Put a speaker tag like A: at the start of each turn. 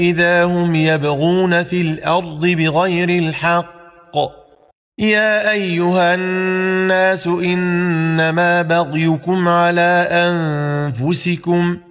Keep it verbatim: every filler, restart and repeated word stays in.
A: إذا هم يبغون في الأرض بغير الحق يا أيها الناس إنما بغيكم على أنفسكم